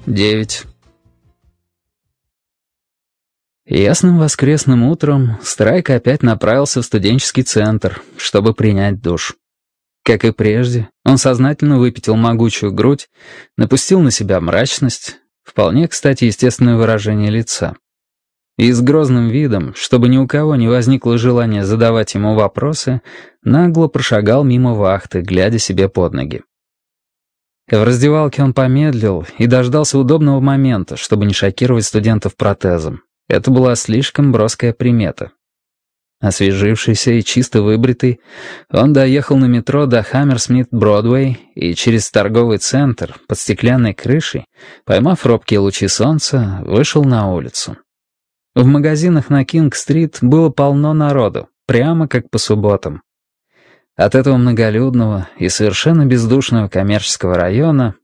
9. Ясным воскресным утром Страйк опять направился в студенческий центр, чтобы принять душ. Как и прежде, он сознательно выпятил могучую грудь, напустил на себя мрачность, вполне, кстати, естественное выражение лица. И с грозным видом, чтобы ни у кого не возникло желания задавать ему вопросы, нагло прошагал мимо вахты, глядя себе под ноги. В раздевалке он помедлил и дождался удобного момента, чтобы не шокировать студентов протезом. Это была слишком броская примета. Освежившийся и чисто выбритый, он доехал на метро до Хаммерсмит-Бродвей и через торговый центр под стеклянной крышей, поймав робкие лучи солнца, вышел на улицу. В магазинах на Кинг-стрит было полно народу, прямо как по субботам. От этого многолюдного и совершенно бездушного коммерческого района